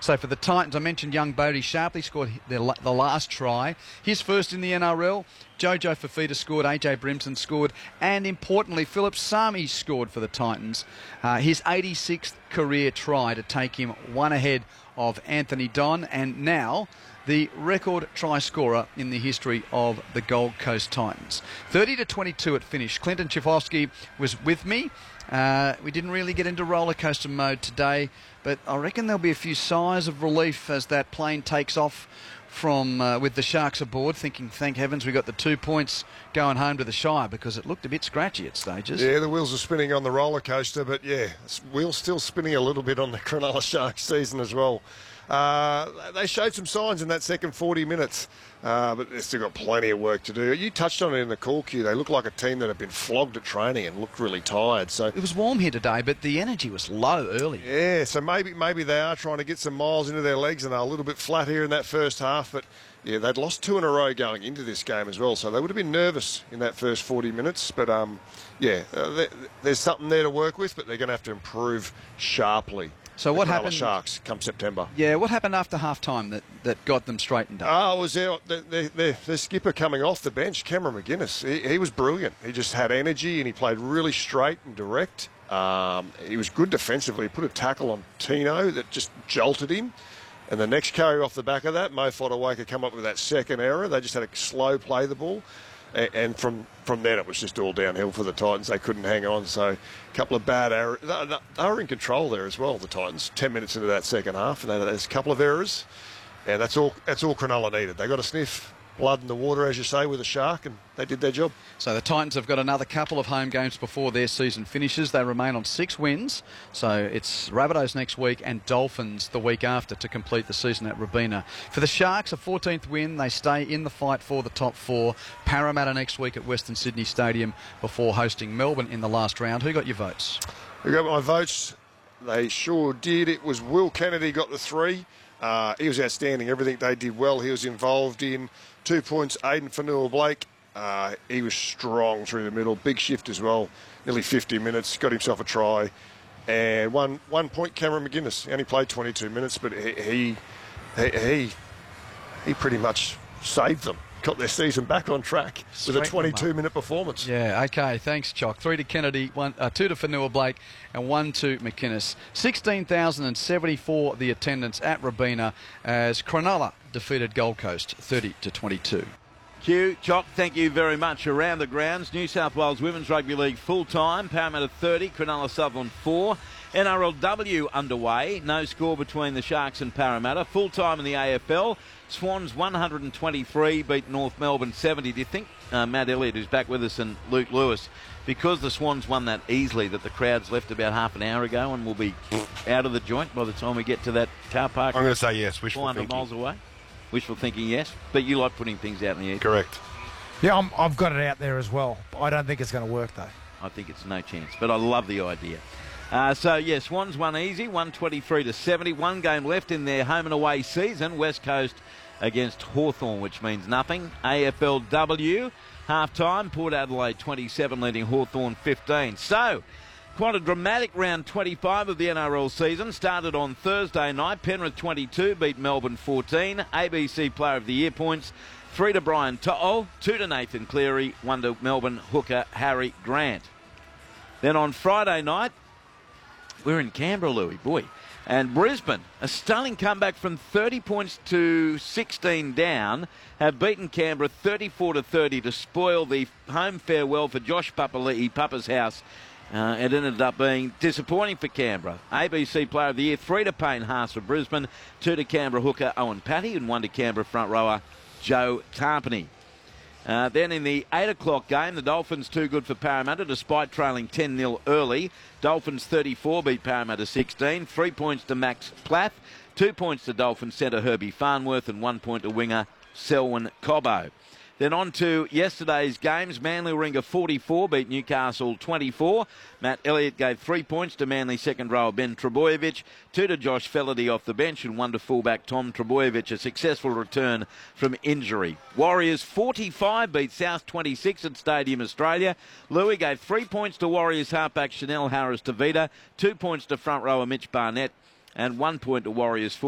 So for the Titans, I mentioned young Bodie Sharpley scored the last try. His first in the NRL. Jojo Fafita scored, AJ Brimson scored, and importantly, Philip Sami scored for the Titans. His 86th career try to take him one ahead of Anthony Don, and now the record try scorer in the history of the Gold Coast Titans. 30-22 it finished. Clinton Chifovsky was with me. We didn't really get into roller coaster mode today, but I reckon there'll be a few sighs of relief as that plane takes off from with the Sharks aboard, thinking, thank heavens we got the 2 points going home to the Shire, because it looked a bit scratchy at stages. Yeah, the wheels are spinning on the roller coaster, but yeah, wheels still spinning a little bit on the Cronulla Sharks season as well. They showed some signs in that second 40 minutes, but they've still got plenty of work to do. You touched on it in the call queue. They look like a team that have been flogged at training and looked really tired. So it was warm here today, but the energy was low early. Yeah, so maybe they are trying to get some miles into their legs, and they're a little bit flat here in that first half. But yeah, they'd lost 2 in a row going into this game as well, so they would have been nervous in that first 40 minutes. But there's something there to work with, but they're going to have to improve sharply. So what happened? Sharks come September. Yeah, what happened after half-time that got them straightened up? Oh, it was their skipper coming off the bench, Cameron McGuinness. He was brilliant. He just had energy and he played really straight and direct. He was good defensively. He put a tackle on Tino that just jolted him. And the next carry off the back of that, Mo Fotuaika come up with that second error. They just had to slow play the ball. And from then it was just all downhill for the Titans. They couldn't hang on. So a couple of bad errors. They were in control there as well, the Titans, 10 minutes into that second half. And there's a couple of errors. And that's all Cronulla needed. They got a sniff. Blood in the water, as you say, with a shark, and they did their job. So the Titans have got another couple of home games before their season finishes. They remain on 6 wins. So it's Rabbitohs next week and Dolphins the week after to complete the season at Robina. For the Sharks, a 14th win. They stay in the fight for the top 4. Parramatta next week at Western Sydney Stadium before hosting Melbourne in the last round. Who got your votes? Who got my votes? They sure did. It was Will Kennedy got the 3. He was outstanding. Everything they did well. He was involved in. 2 points, Aiden Fanua-Blake. He was strong through the middle. Big shift as well. Nearly 50 minutes. Got himself a try. And 1 point, Cameron McGuinness. He only played 22 minutes, but he pretty much saved them. Got their season back on track with a 22-minute performance. Yeah, okay, thanks, Chock. 3 to Kennedy, 2 to Fanua-Blake, and 1 to McInnes. 16,074 the attendance at Robina as Cronulla defeated Gold Coast 30-22. Q, Chock, thank you very much. Around the grounds, New South Wales Women's Rugby League full-time, Parramatta 30, Cronulla Sutherland 4. NRLW underway, no score between the Sharks and Parramatta. Full-time in the AFL, Swans 123 beat North Melbourne 70. Do you think Matt Elliott, who's back with us, and Luke Lewis, because the Swans won that easily, that the crowds left about half an hour ago and will be out of the joint by the time we get to that car park? I'm going to say yes, wishful 400 thinking. miles away? Wishful thinking, yes. But you like putting things out in the ether. Correct. Yeah, I've got it out there as well. I don't think it's going to work, though. I think it's no chance, but I love the idea. Swans won easy, 123-70. 1 game left in their home and away season. West Coast against Hawthorn, which means nothing. AFLW, half-time, Port Adelaide 27, leading Hawthorn 15. So, quite a dramatic round 25 of the NRL season. Started on Thursday night. Penrith 22 beat Melbourne 14. ABC Player of the Year points. 3 to Brian To'o, 2 to Nathan Cleary, 1 to Melbourne hooker Harry Grant. Then on Friday night, we're in Canberra, Louis, boy. And Brisbane, a stunning comeback from 30 points to 16 down, have beaten Canberra 34-30 to spoil the home farewell for Josh Papali'i, Papa's house. It ended up being disappointing for Canberra. ABC Player of the Year, 3 to Payne Haas for Brisbane, 2 to Canberra hooker Owen Patty, and 1 to Canberra front rower Joe Tarpany. Then in the 8 o'clock game, the Dolphins too good for Parramatta despite trailing 10-0 early. Dolphins 34 beat Parramatta 16. 3 points to Max Plath. 2 points to Dolphins centre Herbie Farnworth and 1 point to winger Selwyn Cobbo. Then on to yesterday's games. Manly Warringah 44 beat Newcastle 24. Matt Elliott gave 3 points to Manly second rower Ben Trebojevic, 2 to Josh Felaherty off the bench and 1 to fullback Tom Trebojevic, a successful return from injury. Warriors 45 beat South 26 at Stadium Australia. Louis gave 3 points to Warriors halfback Chanel Harris-Tavita, 2 points to front rower Mitch Barnett and 1 point to Warriors